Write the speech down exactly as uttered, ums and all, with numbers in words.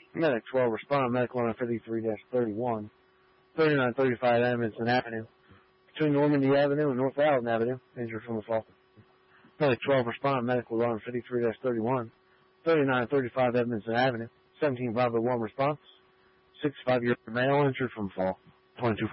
Medic twelve, respond. Medic one fifty-three thirty-one. thirty-nine thirty-five Edmondson Avenue. Between Normandy Avenue and North Allen Avenue. Injured from the fall. Medic twelve, respond. Medical one fifty-three thirty-one. thirty-nine thirty-five Edmondson Avenue. seventeen five oh one response. sixty-five-year male injured from fall. twenty-two